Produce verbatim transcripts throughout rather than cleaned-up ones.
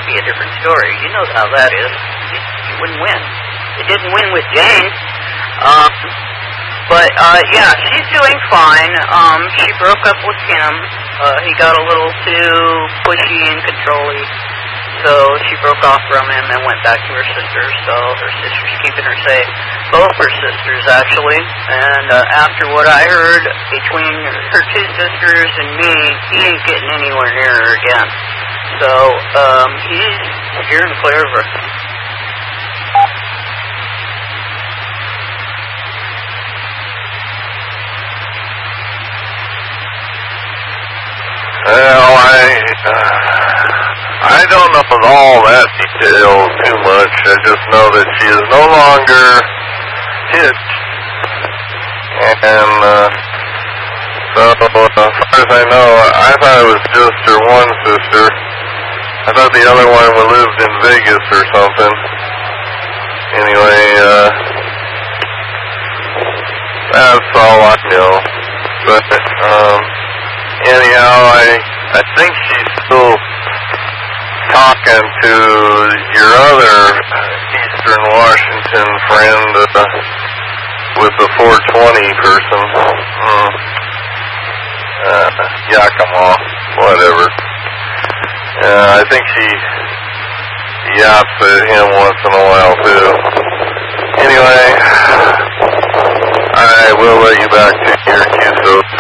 be a different story. You know how that is. You, you wouldn't win. It didn't win with Jane. Um, but, uh, yeah, she's doing fine. Um, she broke up with him. Uh, he got a little too pushy and controlly. So she broke off from him and went back to her sister. So her sister's keeping her safe. Both her sisters, actually. And uh, after what I heard between her two sisters and me, he ain't getting anywhere near her again. So um, he's steering clear of her. Well, I... Uh... I don't know all that detail too much. I just know that she is no longer hitched. And uh, so, as far as I know, I thought it was just her one sister. I thought the other one lived in Vegas or something. Anyway, uh, that's all I know. But, um, anyhow, I, I think she's still talking to your other Eastern Washington friend uh, with the four twenty person. Mm. Uh, Yakima, whatever. Uh, I think she yaps at him once in a while too. Anyway, I will let you back to your Q S O.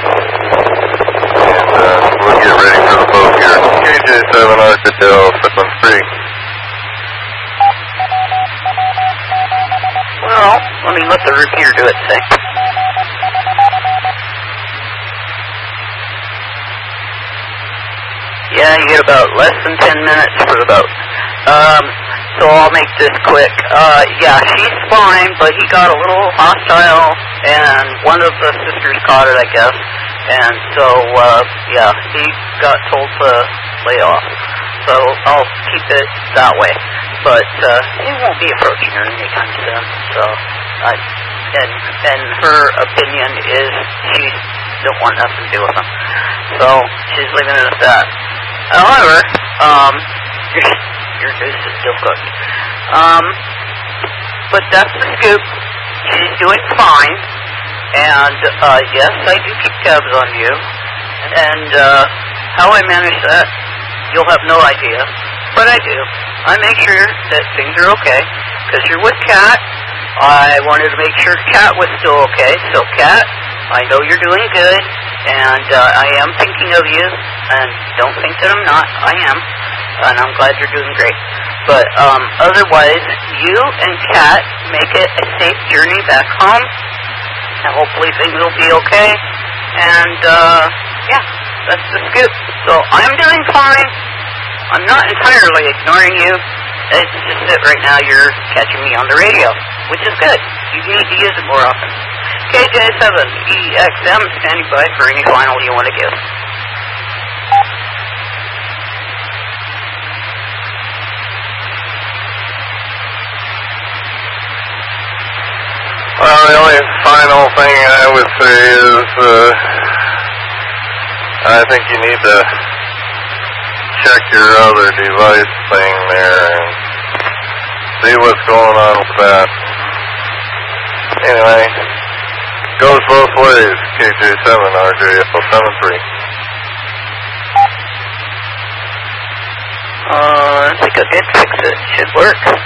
And uh, we'll get ready for the boat here. K J seven R J L seven three. Well, let me let the repeater do its thing. Yeah, you get about less than ten minutes for the boat. Um, so I'll make this quick. Uh, yeah, she's fine, but he got a little hostile, and one of the sisters caught it, I guess. And so, uh, yeah, he got told to lay off. So I'll keep it that way. But, uh, he won't be approaching her anytime soon. So, I, and, and her opinion is she don't want nothing to do with him. So, she's leaving it at that. However, um, your, your goose is still cooked. Um, but that's the scoop. She's doing fine. And, uh, yes, I do keep tabs on you. And, uh, how I manage that, you'll have no idea. But I do. I make sure that things are okay. Because you're with Kat. I wanted to make sure Kat was still okay. So, Kat, I know you're doing good. And, uh, I am thinking of you. And don't think that I'm not. I am. And I'm glad you're doing great. But, um, otherwise, you and Kat make it a safe journey back home. And hopefully things will be okay. And, uh, yeah, that's the scoop. So I'm doing fine. I'm not entirely ignoring you. It's just that right now you're catching me on the radio, which is good. You need to use it more often. K J seven E X M, standing by for any final you want to give. Well, the only final thing I would say is, uh, I think you need to check your other device thing there and see what's going on with that. Anyway, goes both ways, K J seven R J L seven three. Uh, I think I did fix it. Should work.